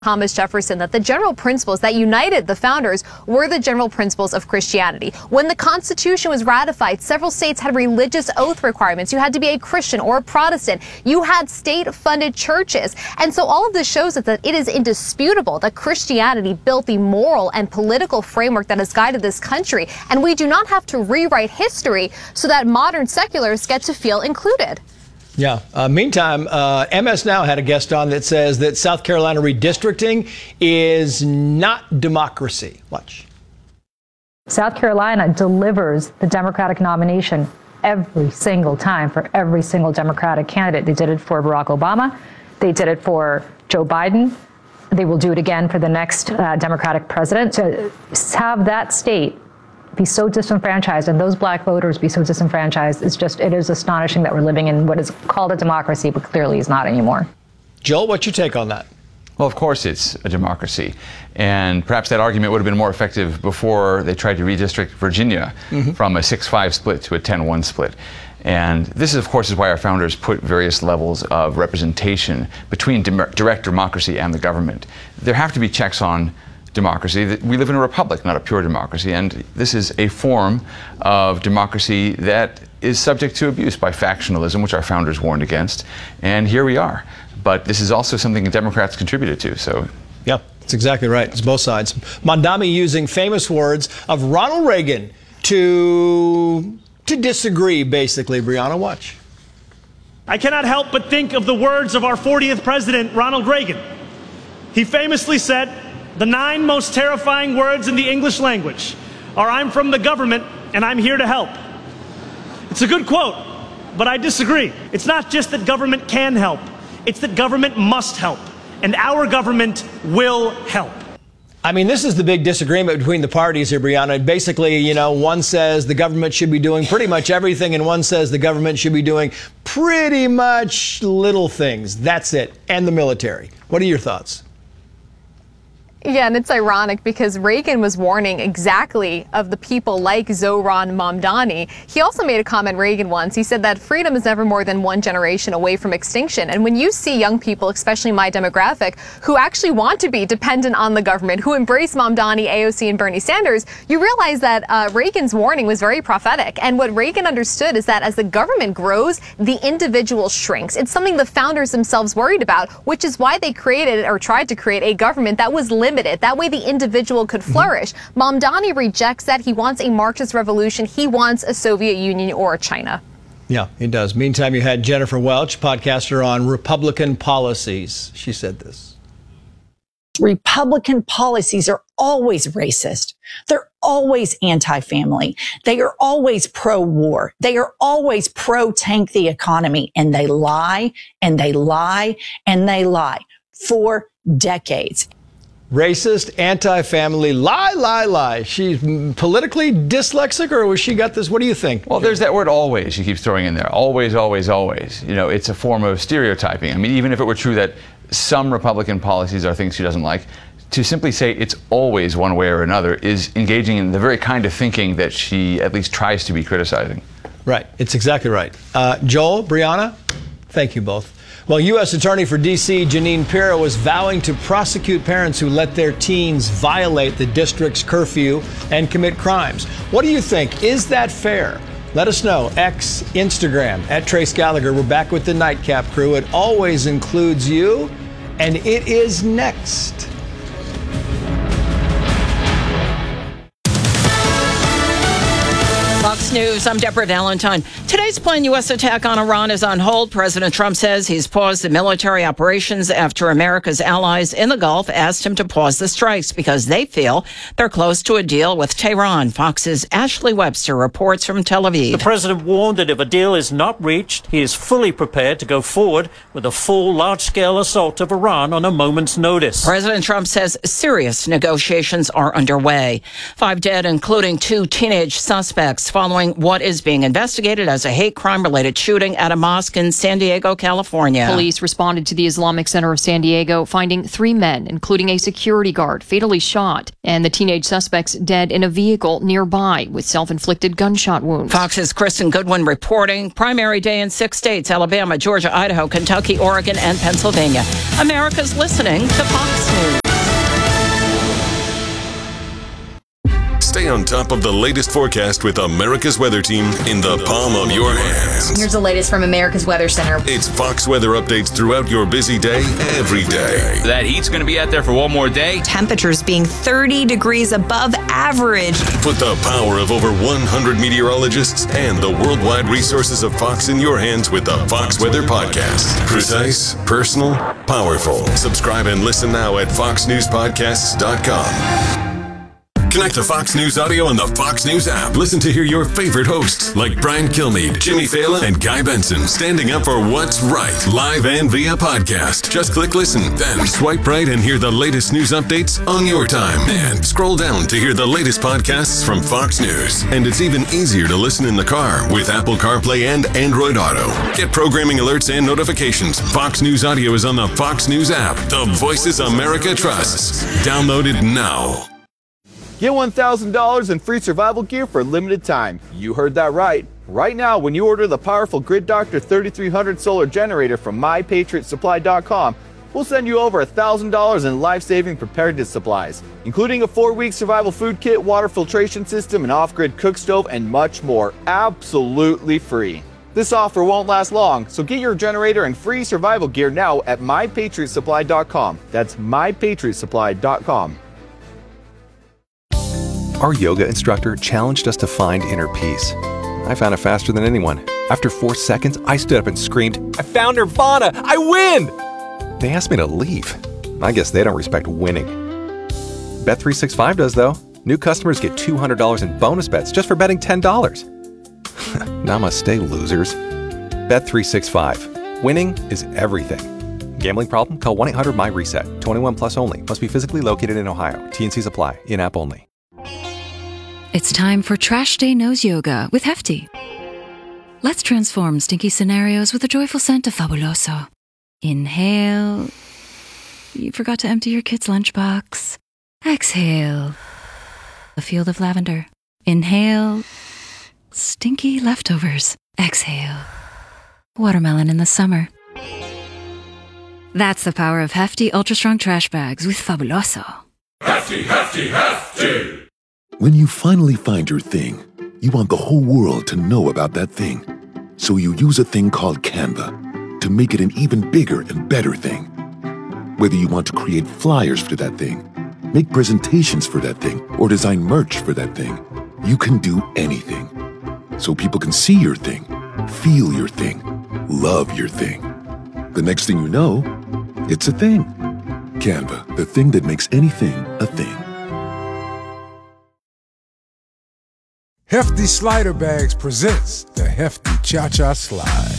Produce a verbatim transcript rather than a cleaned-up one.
Thomas Jefferson that the general principles that united the founders were the general principles of Christianity. When the Constitution was ratified, several states had religious oath requirements. You had to be a Christian or a Protestant. You had state-funded churches. And so all of this shows us that it is indisputable that Christianity built the moral and political framework that has guided this country. And we do not have to rewrite history so that modern secularists get to feel included. Yeah. Uh, meantime, uh, M S Now had a guest on that says that South Carolina redistricting is not democracy. Watch. South Carolina delivers the Democratic nomination every single time for every single Democratic candidate. They did it for Barack Obama. They did it for Joe Biden. They will do it again for the next uh, Democratic president. To have that state be so disenfranchised and those black voters be so disenfranchised, it's just, it is astonishing that we're living in what is called a democracy, but clearly is not anymore. Joel, what's your take on that? Well, of course it's a democracy. And perhaps that argument would have been more effective before they tried to redistrict Virginia mm-hmm. from a six five split to a ten one split. And this, is, of course, is why our founders put various levels of representation between direct democracy and the government. There have to be checks on democracy. We live in a republic, not a pure democracy, and this is a form of democracy that is subject to abuse by factionalism, which our founders warned against, and here we are. But this is also something the Democrats contributed to, so. Yeah, that's exactly right. It's both sides. Mamdani using famous words of Ronald Reagan to, to disagree, basically. Brianna, watch. I cannot help but think of the words of our fortieth president, Ronald Reagan. He famously said, "The nine most terrifying words in the English language are, I'm from the government and I'm here to help." It's a good quote, but I disagree. It's not just that government can help, it's that government must help, and our government will help. I mean, this is the big disagreement between the parties here, Brianna. Basically, you know, one says the government should be doing pretty much everything, and one says the government should be doing pretty much little things. That's it. And the military. What are your thoughts? Yeah, and it's ironic because Reagan was warning exactly of the people like Zohran Mamdani. He also made a comment, Reagan once. He said that freedom is never more than one generation away from extinction. And when you see young people, especially my demographic, who actually want to be dependent on the government, who embrace Mamdani, A O C, and Bernie Sanders, you realize that uh, Reagan's warning was very prophetic. And what Reagan understood is that as the government grows, the individual shrinks. It's something the founders themselves worried about, which is why they created or tried to create a government that was limited. That way the individual could flourish. Mm-hmm. Mamdani rejects that. He wants a Marxist revolution. He wants a Soviet Union or a China. Yeah, he does. Meantime, you had Jennifer Welch, podcaster on Republican policies. She said this. Republican policies are always racist. They're always anti-family. They are always pro-war. They are always pro-tank the economy. And they lie, and they lie, and they lie for decades. Racist, anti-family, lie, lie, lie. She's politically dyslexic, or was she got this? What do you think? Well, there's that word always she keeps throwing in there. Always, always, always. You know, it's a form of stereotyping. I mean, even if it were true that some Republican policies are things she doesn't like, to simply say it's always one way or another is engaging in the very kind of thinking that she at least tries to be criticizing. Right. It's exactly right. Uh, Joel, Brianna, thank you both. Well, U S Attorney for D C Jeanine Pirro was vowing to prosecute parents who let their teens violate the district's curfew and commit crimes. What do you think? Is that fair? Let us know. X, Instagram, at Trace Gallagher. We're back with the Nightcap crew. It always includes you, and it is next. Fox News, I'm Deborah Valentine. Today's planned U S attack on Iran is on hold. President Trump says he's paused the military operations after America's allies in the Gulf asked him to pause the strikes because they feel they're close to a deal with Tehran. Fox's Ashley Webster reports from Tel Aviv. The president warned that if a deal is not reached, he is fully prepared to go forward with a full large-scale assault of Iran on a moment's notice. President Trump says serious negotiations are underway. Five dead, including two teenage suspects, following following what is being investigated as a hate crime-related shooting at a mosque in San Diego, California. Police responded to the Islamic Center of San Diego, finding three men, including a security guard, fatally shot, and the teenage suspects dead in a vehicle nearby with self-inflicted gunshot wounds. Fox's Kristen Goodwin reporting. Primary day in six states: Alabama, Georgia, Idaho, Kentucky, Oregon, and Pennsylvania. America's listening to Fox News. Stay on top of the latest forecast with America's Weather Team in the palm of your hands. Here's the latest from America's Weather Center. It's Fox weather updates throughout your busy day, every day. That heat's going to be out there for one more day. Temperatures being thirty degrees above average. Put the power of over one hundred meteorologists and the worldwide resources of Fox in your hands with the Fox Weather Podcast. Precise, personal, powerful. Subscribe and listen now at fox news podcasts dot com. Connect to Fox News Audio on the Fox News app. Listen to hear your favorite hosts like Brian Kilmeade, Jimmy Fallon, and Guy Benson standing up for what's right, live and via podcast. Just click listen, then swipe right and hear the latest news updates on your time. And scroll down to hear the latest podcasts from Fox News. And it's even easier to listen in the car with Apple CarPlay and Android Auto. Get programming alerts and notifications. Fox News Audio is on the Fox News app. The voices America trusts. Download it now. Get one thousand dollars in free survival gear for a limited time. You heard that right. Right now, when you order the powerful Grid Doctor thirty-three hundred solar generator from my patriot supply dot com, we'll send you over one thousand dollars in life-saving preparedness supplies, including a four-week survival food kit, water filtration system, an off-grid cook stove, and much more, absolutely free. This offer won't last long, so get your generator and free survival gear now at my patriot supply dot com. That's my patriot supply dot com. Our yoga instructor challenged us to find inner peace. I found it faster than anyone. After four seconds, I stood up and screamed, "I found Nirvana! I win!" They asked me to leave. I guess they don't respect winning. Bet three sixty-five does, though. New customers get two hundred dollars in bonus bets just for betting ten dollars. Namaste, losers. Bet three sixty-five. Winning is everything. Gambling problem? Call one eight hundred my reset. twenty-one plus only. Must be physically located in Ohio. T N Cs apply. In-app only. It's time for Trash Day Nose Yoga with Hefty. Let's transform stinky scenarios with a joyful scent of Fabuloso. Inhale. You forgot to empty your kid's lunchbox. Exhale. A field of lavender. Inhale. Stinky leftovers. Exhale. Watermelon in the summer. That's the power of Hefty Ultra Strong Trash Bags with Fabuloso. Hefty, Hefty, Hefty! When you finally find your thing, you want the whole world to know about that thing. So you use a thing called Canva to make it an even bigger and better thing. Whether you want to create flyers for that thing, make presentations for that thing, or design merch for that thing, you can do anything. So people can see your thing, feel your thing, love your thing. The next thing you know, it's a thing. Canva, the thing that makes anything a thing. Hefty Slider Bags presents the Hefty Cha-Cha Slide.